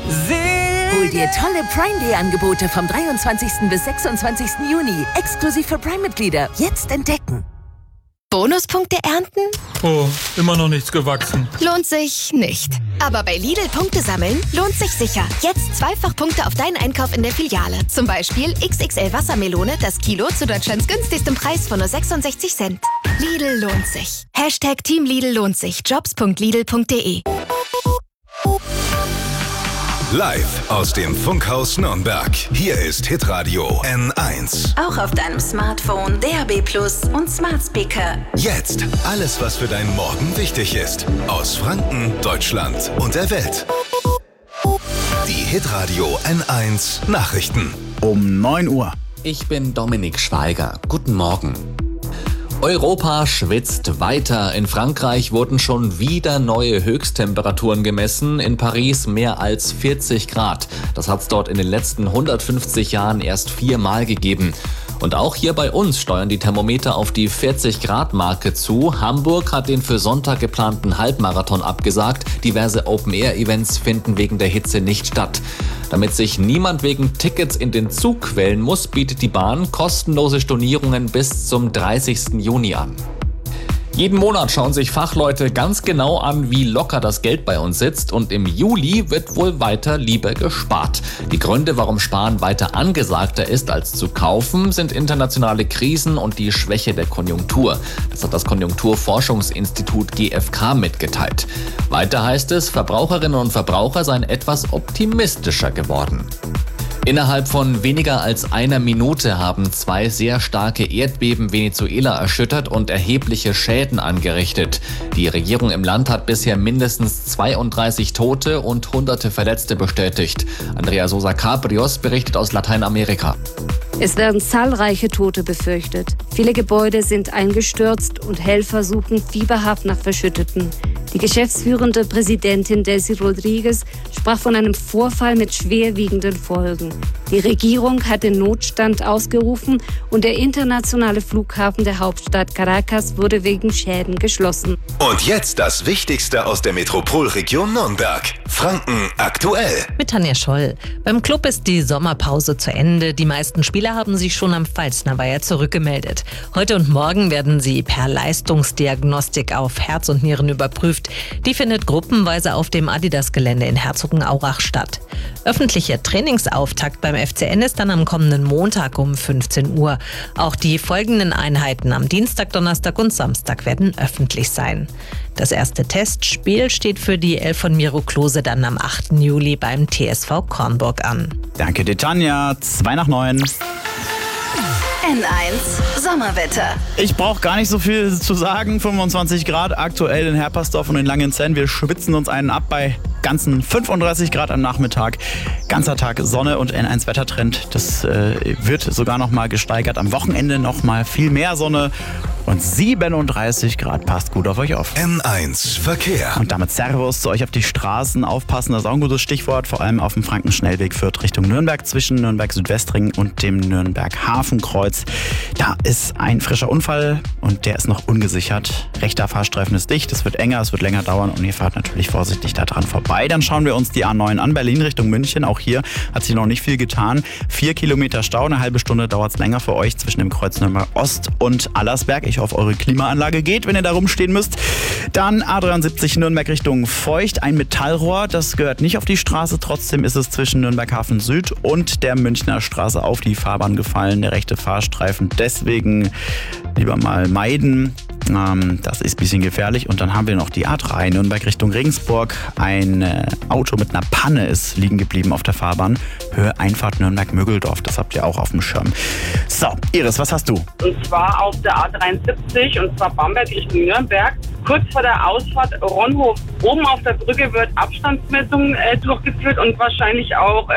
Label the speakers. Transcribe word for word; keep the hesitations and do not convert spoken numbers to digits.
Speaker 1: Hol dir tolle Prime Day Angebote vom dreiundzwanzigsten bis sechsundzwanzigsten Juni. Exklusiv für Prime-Mitglieder. Jetzt entdecken.
Speaker 2: Bonuspunkte ernten?
Speaker 3: Oh, immer noch nichts gewachsen.
Speaker 2: Lohnt sich nicht. Aber bei Lidl Punkte sammeln lohnt sich sicher. Jetzt zweifach Punkte auf deinen Einkauf in der Filiale. Zum Beispiel X X L Wassermelone, das Kilo zu Deutschlands günstigstem Preis von nur sechsundsechzig Cent. Lidl lohnt sich. Hashtag Team Lidl lohnt sich. jobs punkt lidl punkt de.
Speaker 4: Live aus dem Funkhaus Nürnberg. Hier ist Hitradio N eins.
Speaker 5: Auch auf deinem Smartphone, D A B Plus und Smart Speaker.
Speaker 4: Jetzt alles, was für deinen Morgen wichtig ist. Aus Franken, Deutschland und der Welt. Die Hitradio N eins Nachrichten.
Speaker 6: Um neun Uhr.
Speaker 7: Ich bin Dominik Schweiger. Guten Morgen. Europa schwitzt weiter. In Frankreich wurden schon wieder neue Höchsttemperaturen gemessen. In Paris mehr als vierzig Grad. Das hat es dort in den letzten hundertfünfzig Jahren erst viermal gegeben. Und auch hier bei uns steuern die Thermometer auf die vierzig Grad Marke zu. Hamburg hat den für Sonntag geplanten Halbmarathon abgesagt. Diverse Open-Air-Events finden wegen der Hitze nicht statt. Damit sich niemand wegen Tickets in den Zug quälen muss, bietet die Bahn kostenlose Stornierungen bis zum dreißigsten Juni an. Jeden Monat schauen sich Fachleute ganz genau an, wie locker das Geld bei uns sitzt, und im Juli wird wohl weiter lieber gespart. Die Gründe, warum Sparen weiter angesagter ist als zu kaufen, sind internationale Krisen und die Schwäche der Konjunktur. Das hat das Konjunkturforschungsinstitut G F K mitgeteilt. Weiter heißt es, Verbraucherinnen und Verbraucher seien etwas optimistischer geworden. Innerhalb von weniger als einer Minute haben zwei sehr starke Erdbeben Venezuela erschüttert und erhebliche Schäden angerichtet. Die Regierung im Land hat bisher mindestens zweiunddreißig Tote und hunderte Verletzte bestätigt. Andrea Sosa Cabrios berichtet aus Lateinamerika.
Speaker 8: Es werden zahlreiche Tote befürchtet. Viele Gebäude sind eingestürzt und Helfer suchen fieberhaft nach Verschütteten. Die geschäftsführende Präsidentin Delcy Rodriguez sprach von einem Vorfall mit schwerwiegenden Folgen. Die Regierung hat den Notstand ausgerufen und der internationale Flughafen der Hauptstadt Caracas wurde wegen Schäden geschlossen.
Speaker 4: Und jetzt das Wichtigste aus der Metropolregion Nürnberg. Franken aktuell.
Speaker 9: Mit Tanja Scholl. Beim Club ist die Sommerpause zu Ende. Die meisten Spieler haben sich schon am Pfalznerweiher zurückgemeldet. Heute und morgen werden sie per Leistungsdiagnostik auf Herz und Nieren überprüft. Die findet gruppenweise auf dem Adidas-Gelände in Herzogenaurach statt. Öffentlicher Trainingsauftakt beim F C N ist dann am kommenden Montag um fünfzehn Uhr. Auch die folgenden Einheiten am Dienstag, Donnerstag und Samstag werden öffentlich sein. Das erste Testspiel steht für die Elf von Miro Klose dann am achten Juli beim T S V Kornburg an.
Speaker 6: Danke dir, Tanja. Zwei nach neun.
Speaker 5: N eins Sommerwetter.
Speaker 6: Ich brauche gar nicht so viel zu sagen. fünfundzwanzig Grad aktuell in Herpersdorf und in Langenzenn. Wir schwitzen uns einen ab bei ganzen fünfunddreißig Grad am Nachmittag. Ganzer Tag Sonne und N eins Wettertrend. Das äh, wird sogar noch mal gesteigert. Am Wochenende noch mal viel mehr Sonne. Und siebenunddreißig Grad passt gut auf euch auf.
Speaker 4: N eins Verkehr.
Speaker 6: Und damit Servus zu euch auf die Straßen. Aufpassen, das ist auch ein gutes Stichwort. Vor allem auf dem Frankenschnellweg führt Richtung Nürnberg zwischen Nürnberg-Südwestring und dem Nürnberg-Hafenkreuz. Da ist ein frischer Unfall und der ist noch ungesichert. Rechter Fahrstreifen ist dicht, es wird enger, es wird länger dauern und ihr fahrt natürlich vorsichtig da dran vorbei. Dann schauen wir uns die A neun an, Berlin Richtung München. Auch hier hat sich noch nicht viel getan. Vier Kilometer Stau, eine halbe Stunde dauert es länger für euch zwischen dem Kreuz Nürnberg Ost und Allersberg. Ich hoffe, eure Klimaanlage geht, wenn ihr da rumstehen müsst. Dann A dreiundsiebzig Nürnberg Richtung Feucht, ein Metallrohr, das gehört nicht auf die Straße. Trotzdem ist es zwischen Nürnberg-Hafen Süd und der Münchner Straße auf die Fahrbahn gefallen, der rechte Fahrstreifen. Deswegen lieber mal meiden. Ähm, das ist ein bisschen gefährlich. Und dann haben wir noch die A drei Nürnberg Richtung Regensburg. Ein äh, Auto mit einer Panne ist liegen geblieben auf der Fahrbahn. Höhe Einfahrt Nürnberg-Mögeldorf. Das habt ihr auch auf dem Schirm. So, Iris, was hast du?
Speaker 10: Und zwar auf der A dreiundsiebzig und zwar Bamberg Richtung Nürnberg. Kurz vor der Ausfahrt Ronhof. Oben auf der Brücke wird Abstandsmessung äh, durchgeführt und wahrscheinlich auch